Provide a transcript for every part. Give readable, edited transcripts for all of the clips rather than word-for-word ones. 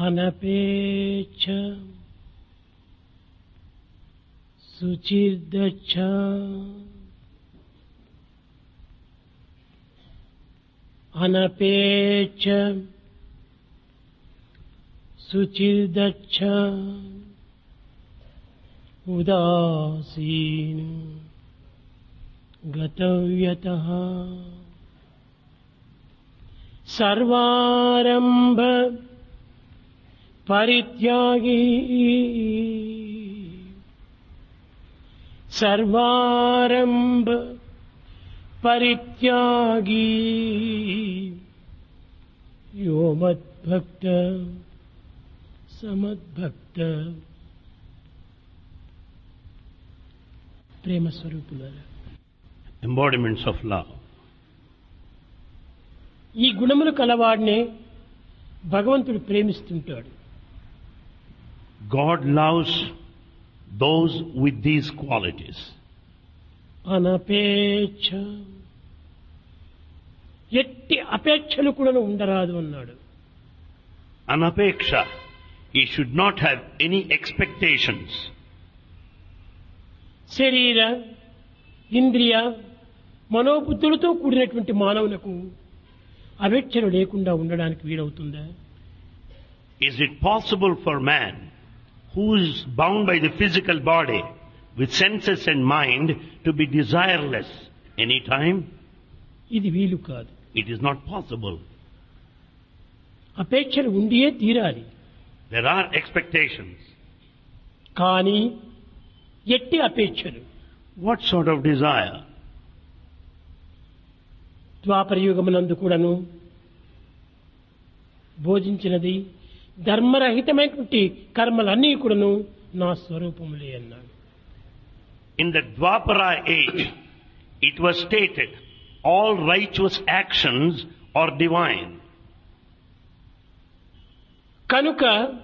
అనపేక్ష శుచిర్దచ్చ అనపేక్ష శుచిర్దచ్చ ఉదాసీన గతవ్యతః సర్వారంభ పరిత్యాగీ సర్వారంభ పరిత్యాగీ యో మద్భక్త సమద్భక్త. ప్రేమ స్వరూపులారా, embodiments of love. ఈ గుణములు కలవాడినే భగవంతుడు ప్రేమిస్తుంటాడు. God loves those with these qualities. అనపేక్ష, ఎట్టి అపేక్షలు కూడా ఉండరాదు అన్నాడు. Anapeksha, he should not have any expectations. శరీర ఇంద్రియ మనోబుద్ధులతో కూడినటువంటి మానవులకు అపేక్షలు లేకుండా ఉండడానికి వీలవుతుందా? Is it possible for man who is bound by the physical body with senses and mind to be desireless any time? ఇది వీలు కాదు. It is not possible. అపేక్షలు ఉండియే తీరాలి. There are expectations. కానీ ఎట్టి అపేక్షలు? What sort of desire? ద్వాపర యుగమునందు కూడాను బోధించినది ధర్మరహితమైనటువంటి కర్మలన్నీ కూడాను నా స్వరూపములే అన్నాడు. In the Dwapara age, it was stated, all righteous actions are divine. కనుక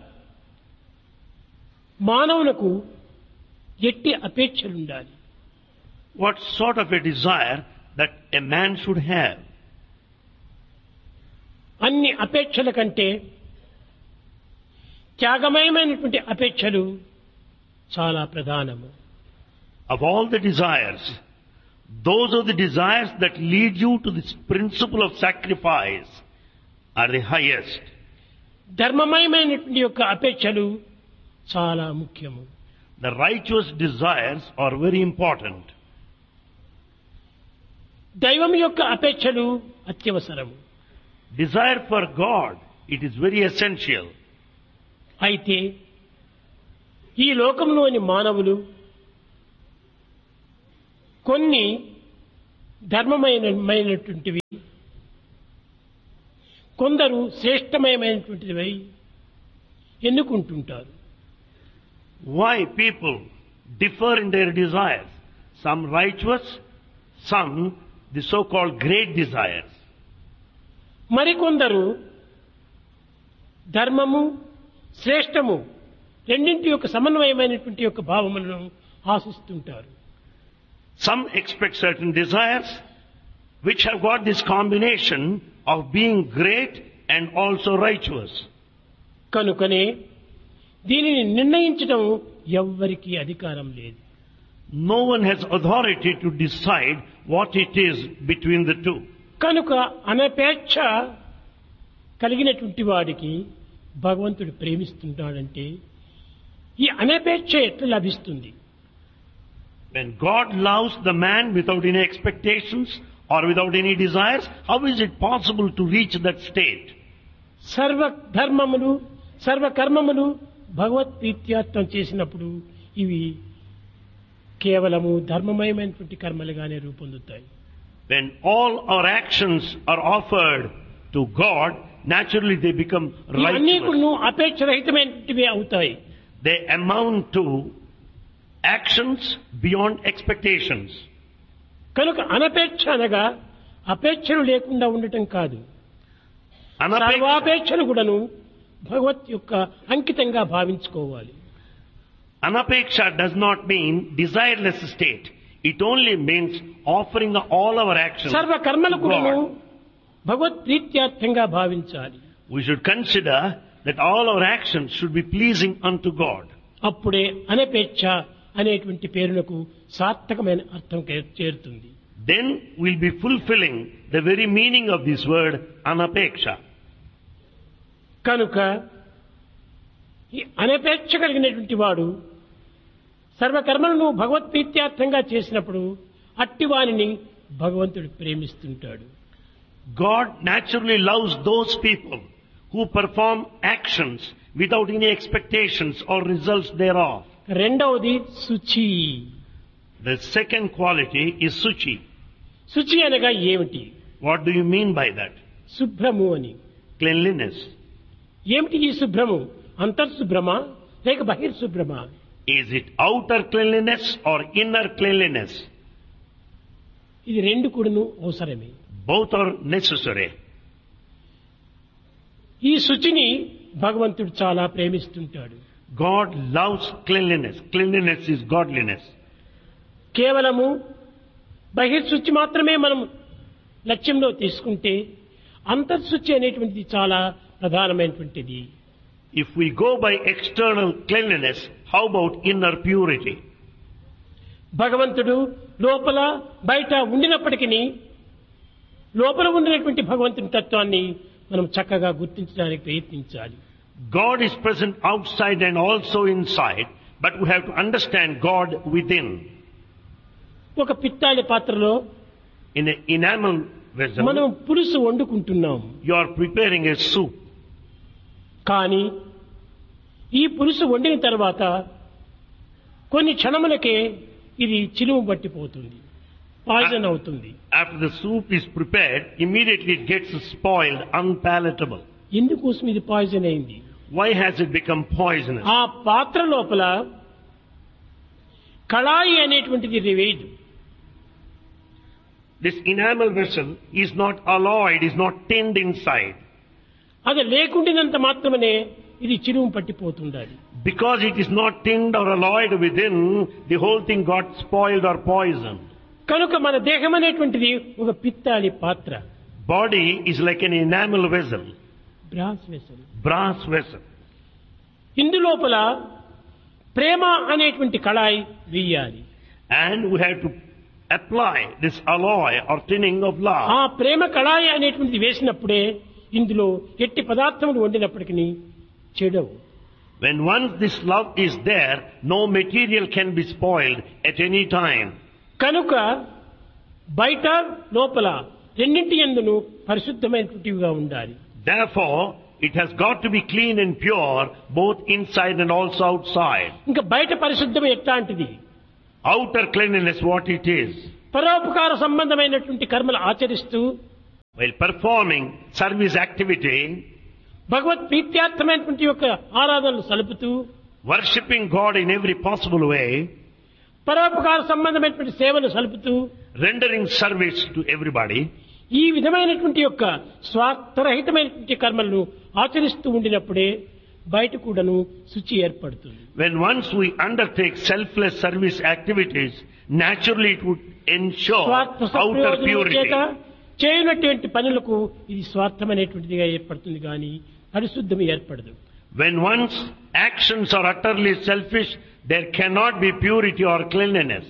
మానవులకు ఎట్టి అపేక్షలు ఉండాలి. What sort of a desire that a man should have? అన్ని అపేక్షల కంటే త్యాగమయమైనటువంటి అపేక్షలు చాలా ప్రధానము. Of all the desires, those are the desires that lead you to this principle of sacrifice are the highest. ధర్మమయమైనటువంటి యొక్క అపేక్షలు చాలా ముఖ్యము. The righteous desires are very important. దైవం యొక్క అపేక్షలు అత్యవసరము. Desire for God, it is very essential. అయితే ఈ లోకంలోని మానవులు కొన్ని ధర్మమైనటువంటివి, కొందరు శ్రేష్టమయమైనటువంటివి ఎన్నుకుంటుంటారు. Why people differ in their desires? Some righteous, some the so-called great desires. మరికొందరు ధర్మము శ్రేష్టము రెండింటి యొక్క సమన్వయమైనటువంటి యొక్క భావములను ఆశిస్తుంటారు. Some expect certain desires which have got this combination of being great and also righteous. కనుకనే దీనిని నిర్ణయించడం ఎవ్వరికీ అధికారం లేదు. No one has authority to decide what it is between the two. కనుక అనపేక్ష కలిగినటువంటి వాడికి భగవంతుడు ప్రేమిస్తున్నాడంటే ఈ అనపేక్ష ఎట్లా లభిస్తుంది? When God loves the man without any expectations or without any desires, how is it possible to reach that state? సర్వ ధర్మములు సర్వ కర్మములు భగవత్ ప్రీత్యార్థం చేసినప్పుడు ఇవి కేవలము ధర్మమయమైనటువంటి కర్మలుగానే రూపొందుతాయి. When all our actions are offered to God, naturally they become ఇవన్నీ righteous. కూడా అపేక్ష రహితమైనటువంటివి అవుతాయి. They amount to actions beyond expectations. కనుక అనపేక్ష అనగా అపేక్షలు లేకుండా ఉండటం కాదు. సర్వాపేక్షలు కూడాను భగవత్ యొక్క అంకితంగా భావించుకోవాలి. Anapeksha does not mean desireless state. It only means offering all our actions సర్వ కర్మలు to కూడాను God. భగవత్ ప్రీత్యార్థంగా భావించాలి. We should consider that all our actions should be pleasing unto God. అప్పుడే అనపేక్ష అనేటువంటి పేరునకు సార్థకమైన అర్థం చేరుతుంది. Then we'll be fulfilling the very meaning of this word anapeksha. కనుక ఈ అనపేక్ష కలిగినటువంటి వాడు సర్వకర్మలను భగవత్ప్రీత్యార్థంగా చేసినప్పుడు అట్టివానిని భగవంతుడు ప్రేమిస్తుంటాడు. God naturally loves those people who perform actions without any expectations or results thereof. రెండవది శుచి. The second quality is suchi. శుచి అనగా ఏమిటి? What do you mean by that? శుభ్రము అని. Cleanliness. ఏమిటి ఈ శుభ్రము? అంతర్శుభ్రమా లేక బహిర్శుభ్రమా? Is it outer cleanliness or inner cleanliness? ఇది రెండు కూడాను అవసరమే. Both are necessary. ఈ శుచిని భగవంతుడు చాలా ప్రేమిస్తుంటాడు. God loves cleanliness. Cleanliness is godliness. కేవలము బహిర్శుచి మాత్రమే మనం లక్ష్యంలో తీసుకుంటే అంతర్శుచి అనేటువంటిది చాలా ప్రధానమైనటువంటిది. If we go by external cleanliness, how about inner purity? భగవంతుడు లోపల బయట ఉండినప్పటికీ లోపల ఉండినటువంటి భగవంతుని తత్వాన్ని మనం చక్కగా గుర్తించడానికి ప్రయత్నించాలి. God is present outside and also inside, but we have to understand God within. ఒక పిత్తాళి పాత్రలో In an enamel vessel, మనం పులుసు వండుకుంటున్నాం. you are preparing a soup. కానీ ఈ పులుసు వండిన తర్వాత కొన్ని క్షణములకే ఇది చిలుము పట్టిపోతుంది, పాయిజన్ అవుతుంది. After the soup is prepared, immediately it gets spoiled, unpalatable. ఎందుకోసం ఇది పాయిజన్ అయింది? Why has it become poisonous? ఆ పాత్ర లోపల కళాయి అనేటువంటిది లేదు. This enamel vessel is not alloyed, is not tinned inside. అది లేకుండినంత మాత్రమే ఇది చిలుము పట్టిపోతుండాలి. Because it is not tinned or alloyed within, the whole thing got spoiled or poisoned. కనుక మన దేహం అనేటువంటిది ఒక పిత్తాళి పాత్ర. Body is like an enamel vessel, brass vessel. brass vessel. ఇందులోపల ప్రేమ అనేటువంటి కళాయి వేయాలి. And we have to apply this alloy or tinning of love. ఆ ప్రేమ కళాయి అనేటువంటిది వేసినప్పుడే ఇందులో ఎట్టి పదార్థములు వండినప్పటికీ చెడవు. When once this love is there, no material can be spoiled at any time. కనుక బయట లోపల రెండింటి యందును పరిశుద్ధమైనటువంటివిగా ఉండాలి. Therefore, it has got to be clean and pure, both inside and also outside. ఇంకా బయట పరిశుద్ధం ఎట్లాంటిది? Outer cleanliness, what it is. పరోపకార సంబంధమైనటువంటి కర్మలు ఆచరిస్తూ While performing service activity, భగవత్ ప్రీత్యార్థమైనటువంటి యొక్క ఆరాధనలు సలుపుతూ worshipping God in every possible way, పరోపకార సంబంధమైనటువంటి సేవలు సలుపుతూ rendering service to everybody, ఈ విధమైనటువంటి యొక్క స్వార్థరహితమైనటువంటి కర్మలను ఆచరిస్తూ ఉండినప్పుడే బయట కూడాను శుచి ఏర్పడుతుంది. when once we undertake selfless service activities, naturally it would ensure స్వార్థ outer సప్రయోజనం చేత purity. చేయనటువంటి పనులకు ఇది స్వార్థమైనటువంటిదిగా ఏర్పడుతుంది కానీ పరిశుద్ధం ఏర్పడదు. When one's actions are utterly selfish, there cannot be purity or cleanliness.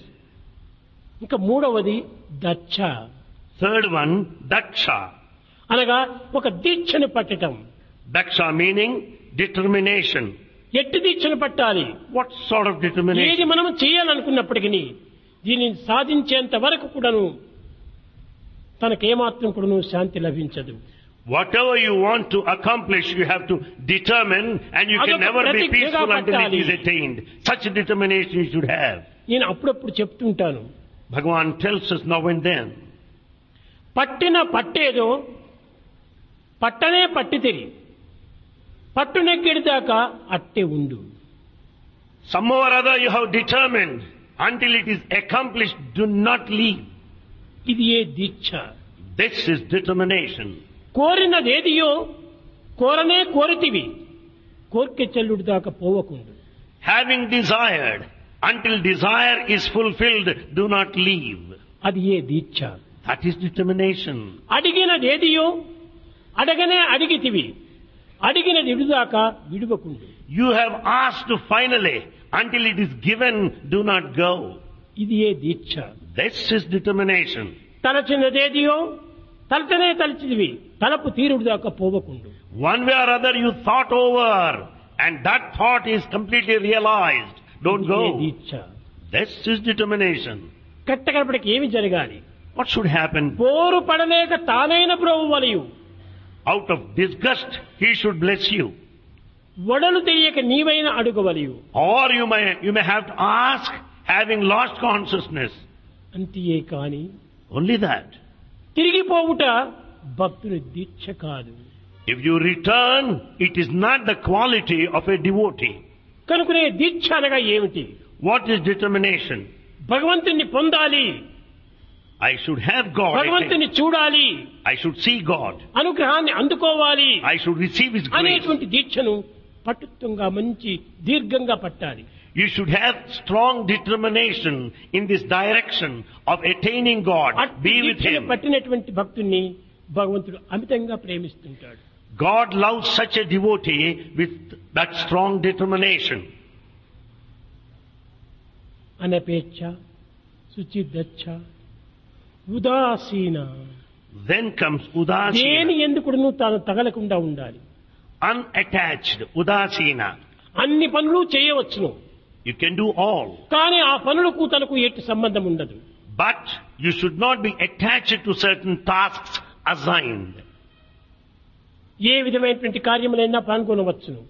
ఇంకా మూడవది దక్ష Third one, daksha. అనగా ఒక దీక్షను పట్టటం. Daksha meaning determination. ఎట్టి దీక్షను పట్టాలి? What sort of ఏది determination? మనం చేయాలనుకున్నప్పటికీ దీనిని సాధించేంత వరకు కూడాను తనకేమాత్రం కూడాను శాంతి లభించదు. Whatever you want to accomplish, you have to determine, and you can అదొక never be ప్రతిజ్ఞగా peaceful until it పట్టాలి. is attained. Such determination you should have. నేను అప్పుడప్పుడు చెప్తుంటాను, Bhagavan tells us now and then. పట్టిన పట్టేదో పట్టనే పట్టితిరి, పట్టునెక్కిడిదాకా అట్టే ఉండు. Somehow or other you have determined. Until it is accomplished, do not leave. ఇది ఏ దీక్ష? This is determination. కోరినదేదియో కోరనే కోరితివి, కోర్కె చెల్లుడు దాకా పోవకుండు. Having desired, until desire is fulfilled, do not leave. అది ఏ దీక్ష? That is determination. అడిగినదేదియో అడగనే అడిగితివి, అడిగినది విడుదాకా విడువకుండు. You have asked finally. Until it is given, do not go. ఇది ఏ దీక్ష. This is determination. తలచినదేదియో తలచనే తలచిదివి తలపు తీరుడు దాకా పోవకుండు. One way or other you thought over and that thought is completely realized. Don't ఇది ఏ go. Deeksha. This is determination. కట్టకడపడికి ఏమి జరగాలి? What should happen? పోరు పడలేక తానైన బ్రోవు వలయు Out of disgust, he should bless you. వడలు తెలియక నీవైన అడుగవలయు. Or you may have to ask having lost consciousness. అంతియే కాని Only that. తిరిగిపోవుట భక్తుని దీక్ష కాదు. If you return, it is not the quality of a devotee. కనుకనే దీక్ష అనగా ఏమిటి? What is determination? భగవంతుని పొందాలి, I should have God. భగవంతుని చూడాలి, I should see God. అనుగ్రహాన్ని అందుకోవాలి I should receive His grace. అనేటువంటి దీక్షను పట్టుత్వంగా మంచి దీర్ఘంగా పట్టాలి. You should have strong determination in this direction of attaining God. Be with దీక్షను Him. పట్టినటువంటి భక్తుణ్ణి భగవంతుడు అమితంగా ప్రేమిస్తుంటాడు. God loves such a devotee with that strong determination. అనపేచ్ఛ, శుచిదచ్చ, ఉదాసీన. Then comes udasina. దేని ఎందుకును తాను తగలకుండా ఉండాలి. Unattached. Udasina. అన్ని పనులు చేయవచ్చును, You can do all. కానీ ఆ పనులకు తనకు ఎట్టి సంబంధం ఉండదు. But you should not be attached to certain tasks assigned. ఏ విధమైనటువంటి కార్యములైనా పాల్గొనవచ్చును.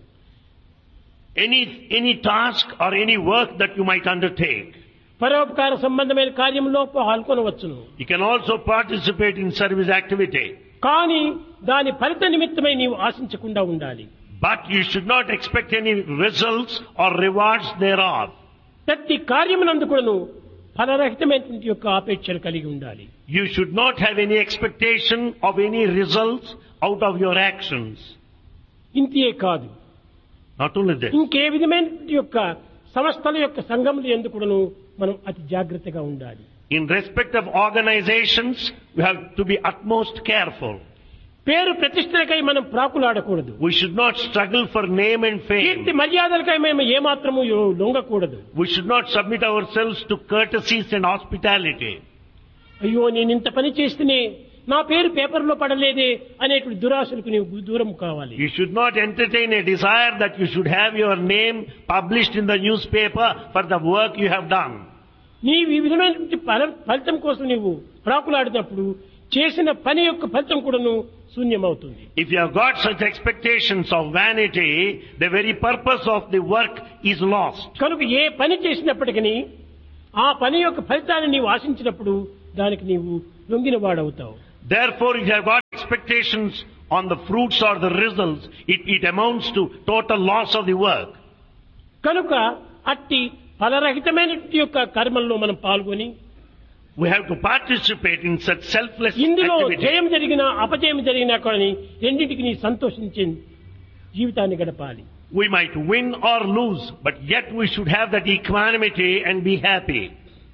Any task or any work that you might undertake. పరోపకార సంబంధమైన కార్యంలో పాల్గొనవచ్చును. You can also participate in service activity. కానీ దాని ఫలిత నిమిత్తమై నీవు ఆశించకుండా ఉండాలి. But you should not expect any results or rewards thereof. ప్రతి కార్యమునందు కూడాను ఫలరహితమైనటువంటి యొక్క ఆపేక్షలు కలిగి ఉండాలి. You should not have any expectation of any results out of your actions. ఇంతే కాదు, Not only this. ఇంకే విధమైనటువంటి యొక్క సంస్థల యొక్క సంఘములు ఎందుకు కూడాను మనం అతి జాగ్రత్తగా ఉండాలి. In respect of organizations, we have to be utmost careful. పేరు ప్రతిష్టలకై మనం ప్రాకులాడకూడదు. We should not struggle for name and Keerthi fame. మర్యాదలకై మేము ఏమాత్రము లొంగకూడదు. We should not submit ourselves to courtesies and hospitality. అయ్యో నేను ఇంత పని చేస్తేనే నా పేరు పేపర్లో పడలేదే అనేటువంటి దురాశలకు నీవు దూరం కావాలి. You should not entertain a desire that you should have your name published in the newspaper for the work you have done. నీవు ఈ విధమైనటువంటి ఫలితం కోసం నీవు ప్రాకులాడినప్పుడు చేసిన పని యొక్క ఫలితం కూడాను శూన్యమవుతుంది. If you have got such expectations of vanity, the very purpose of the work is lost. కనుక ఏ పని చేసినప్పటికీ ఆ పని యొక్క ఫలితాన్ని నీవు ఆశించినప్పుడు దానికి నీవు లొంగిన వాడవుతావు. Therefore, if you have got expectations on the fruits or the results, it amounts to total loss of the work. కనుక అట్టి ఫలరహితమైన యొక్క కర్మల్లో మనం పాల్గొని We have to participate in such selfless ఇందులో activity. జయం జరిగినా అపజయం జరిగినా కానీ రెండింటికి నీ సంతోషించే జీవితాన్ని గడపాలి. We might win or lose, but yet we should have that equanimity and be happy.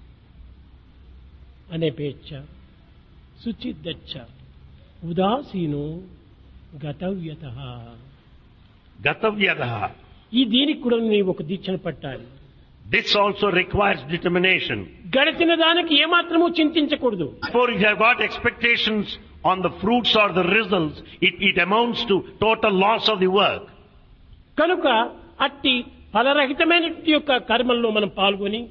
అనేపేచ్ఛ, శుచిదచ్చ, ఉదాసీనో గతవ్యతః. Gatavyadaha. ఈ దీనికి కూడా నీవు ఒక దీక్షను పట్టాలి. This also requires determination. గడిచిన దానికి ఏమాత్రము చింతించకూడదు. Therefore, if you have got expectations on the fruits or the results, it amounts to total loss of the work. కనుక అట్టి ఫలరహితమైన యొక్క కర్మల్లో మనం పాల్గొని